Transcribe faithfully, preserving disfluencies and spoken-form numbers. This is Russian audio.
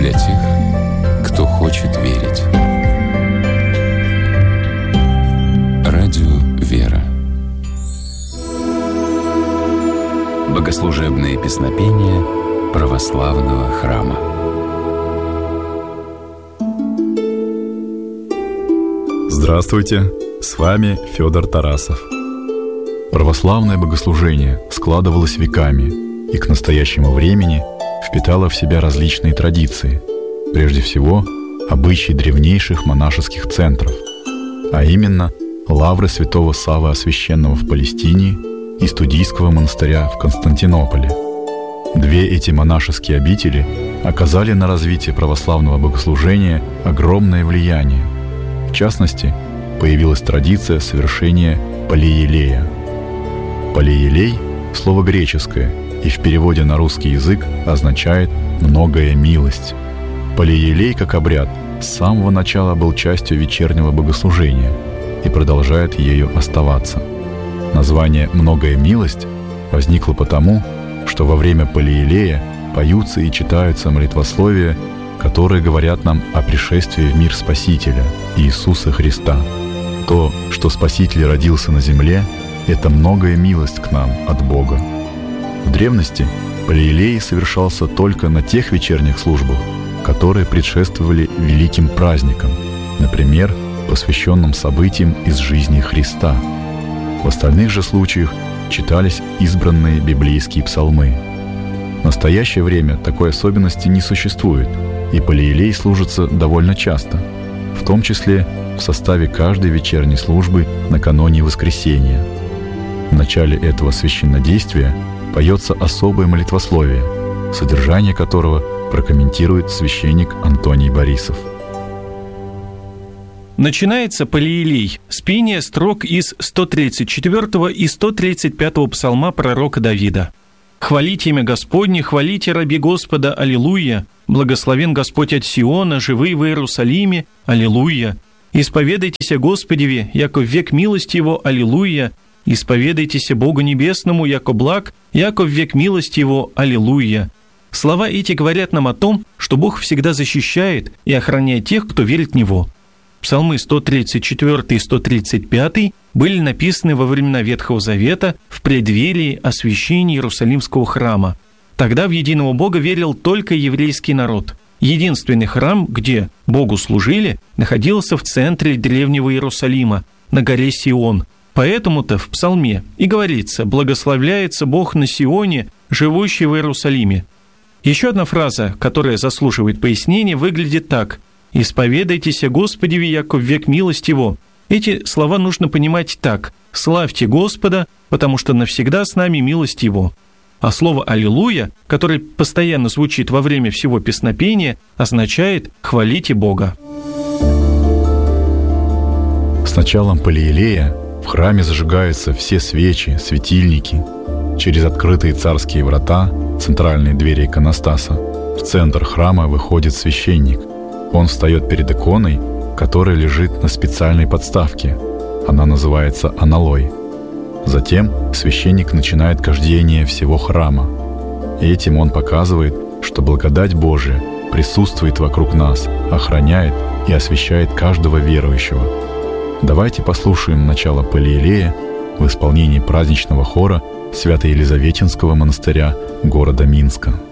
для тех, кто хочет верить. Радио «Вера». Богослужебные песнопения православного храма. Здравствуйте, с вами Федор Тарасов. Православное богослужение складывалось веками и к настоящему времени впитало в себя различные традиции, прежде всего обычаи древнейших монашеских центров, а именно лавры святого Саввы Освященного в Палестине и Студийского монастыря в Константинополе. Две эти монашеские обители оказали на развитие православного богослужения огромное влияние. В частности, появилась традиция совершения Палеелея. Палеелей – слово греческое и в переводе на русский язык означает «многая милость». Палеелей, как обряд, с самого начала был частью вечернего богослужения и продолжает ею оставаться. Название «многая милость» возникло потому, что во время Палеелея поются и читаются молитвословия, которые говорят нам о пришествии в мир Спасителя, Иисуса Христа. То, что Спаситель родился на земле, это многая милость к нам от Бога. В древности Палеелей совершался только на тех вечерних службах, которые предшествовали великим праздникам, например, посвященным событиям из жизни Христа. В остальных же случаях читались избранные библейские псалмы. В настоящее время такой особенности не существует, и Палеелей служится довольно часто, в том числе в составе каждой вечерней службы накануне воскресения. В начале этого священнодействия поется особое молитвословие, содержание которого прокомментирует священник Антоний Борисов. Начинается Палеелей с пения строк из сто тридцать четвёртого и сто тридцать пятого псалма пророка Давида. «Хвалите имя Господне, хвалите раби Господа, аллилуйя! Благословен Господь от Сиона, живый в Иерусалиме, аллилуйя! Исповедайтеся Господеве, яко в век милости Его, аллилуйя! Исповедайтеся Богу Небесному, яко благ, яко в век милости Его, аллилуйя!» Слова эти говорят нам о том, что Бог всегда защищает и охраняет тех, кто верит в Него. Псалмы сто тридцать четвёртый и сто тридцать пятый были написаны во времена Ветхого Завета в преддверии освящения Иерусалимского храма. Тогда в единого Бога верил только еврейский народ. Единственный храм, где Богу служили, находился в центре древнего Иерусалима, на горе Сион. Поэтому-то в псалме и говорится «Благословляется Бог на Сионе, живущий в Иерусалиме». Еще одна фраза, которая заслуживает пояснения, выглядит так: «Исповедайтеся Господеве, яко в век милость Его». Эти слова нужно понимать так: «Славьте Господа, потому что навсегда с нами милость Его». А слово «аллилуйя», которое постоянно звучит во время всего песнопения, означает «хвалите Бога». С началом Палеелея в храме зажигаются все свечи, светильники. Через открытые царские врата, центральные двери иконостаса, в центр храма выходит священник. Он встает перед иконой, которая лежит на специальной подставке. Она называется аналой. Затем священник начинает кождение всего храма. Этим он показывает, что благодать Божия присутствует вокруг нас, охраняет и освящает каждого верующего. Давайте послушаем начало Палеелея в исполнении праздничного хора Свято-Елизаветинского монастыря города Минска.